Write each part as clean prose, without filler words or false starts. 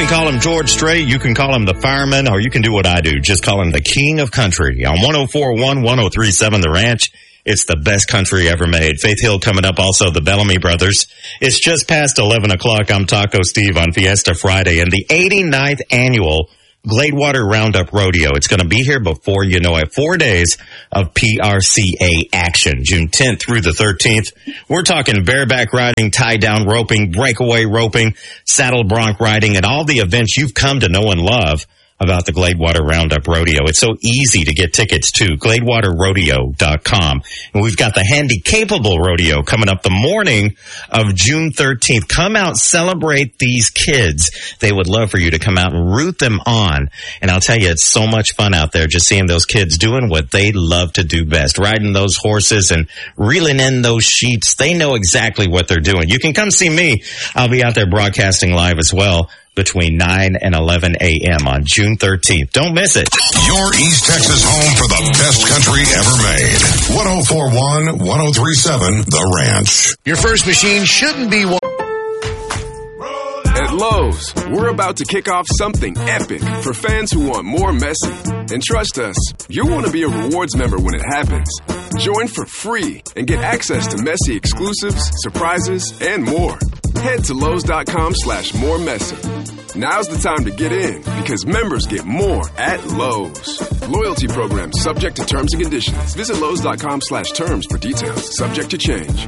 can call him George Strait, you can call him the fireman, or you can do what I do. Just call him the king of country. On 104.1, 103.7 The Ranch, it's the best country ever made. Faith Hill coming up, also the Bellamy Brothers. It's just past 11 o'clock. I'm Taco Steve on Fiesta Friday, and the 89th annual Gladewater Roundup Rodeo. It's going to be here before you know it. 4 days of PRCA action, June 10th through the 13th. We're talking bareback riding, tie-down roping, breakaway roping, saddle bronc riding, and all the events you've come to know and love about the Gladewater Roundup Rodeo. It's so easy to get tickets to GladewaterRodeo.com. And we've got the Handy Capable Rodeo coming up the morning of June 13th. Come out, celebrate these kids. They would love for you to come out and root them on. And I'll tell you, it's so much fun out there just seeing those kids doing what they love to do best, riding those horses and reeling in those sheets. They know exactly what they're doing. You can come see me. I'll be out there broadcasting live as well between 9 and 11 a.m. on June 13th. Don't miss it. Your East Texas home for the best country ever made. 104.1, 103.7 The Ranch. Your first machine shouldn't be one. At Lowe's, we're about to kick off something epic for fans who want more Messi. And trust us, you'll want to be a rewards member when it happens. Join for free and get access to Messi exclusives, surprises, and more. Head to Lowe's.com/more Messi. Now's the time to get in because members get more at Lowe's. Loyalty program subject to terms and conditions. Visit Lowe's.com/terms for details. Subject to change.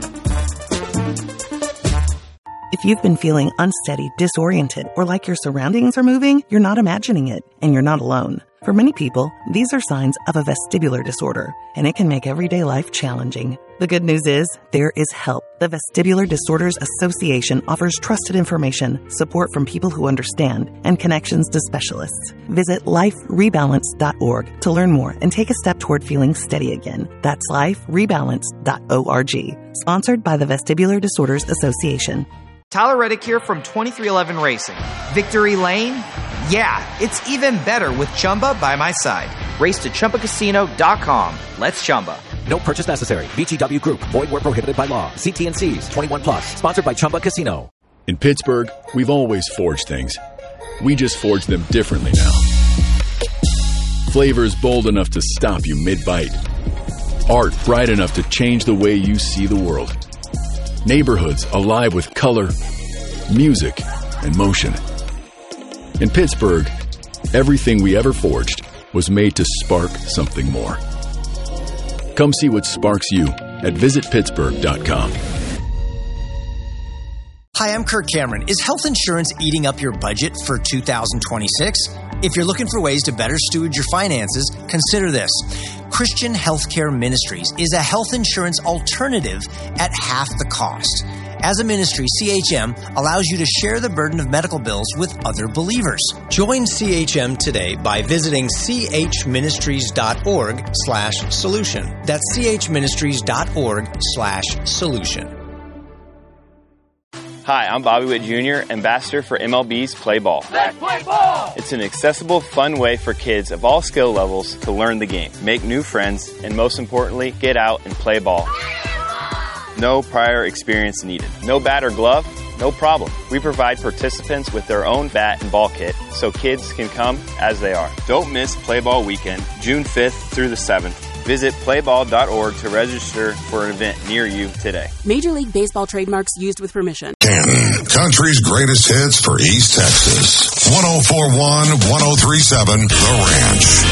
If you've been feeling unsteady, disoriented, or like your surroundings are moving, you're not imagining it, and you're not alone. For many people, these are signs of a vestibular disorder, and it can make everyday life challenging. The good news is, there is help. The Vestibular Disorders Association offers trusted information, support from people who understand, and connections to specialists. Visit liferebalance.org to learn more and take a step toward feeling steady again. That's liferebalance.org. Sponsored by the Vestibular Disorders Association. Tyler Reddick here from 2311 Racing. Victory Lane? Yeah, it's even better with Chumba by my side. Race to ChumbaCasino.com. Let's Chumba. No purchase necessary. VGW Group. Void where prohibited by law. See T&Cs. 21 plus. Sponsored by Chumba Casino. In Pittsburgh, we've always forged things. We just forge them differently now. Flavors bold enough to stop you mid-bite. Art bright enough to change the way you see the world. Neighborhoods alive with color, music, and motion. In Pittsburgh, everything we ever forged was made to spark something more. Come see what sparks you at visitpittsburgh.com. Hi, I'm Kirk Cameron. Is health insurance eating up your budget for 2026? If you're looking for ways to better steward your finances, consider this. Christian Healthcare Ministries is a health insurance alternative at half the cost. As a ministry, CHM allows you to share the burden of medical bills with other believers. Join CHM today by visiting chministries.org/solution. That's chministries.org/solution. Hi, I'm Bobby Witt Jr., ambassador for MLB's Play Ball. Let's play ball! It's an accessible, fun way for kids of all skill levels to learn the game, make new friends, and most importantly, get out and play ball. No prior experience needed. No bat or glove? No problem. We provide participants with their own bat and ball kit so kids can come as they are. Don't miss Play Ball Weekend, June 5th through the 7th. Visit playball.org to register for an event near you today. Major League Baseball trademarks used with permission. Country's greatest hits for East Texas. 104.1, 103.7 The Ranch.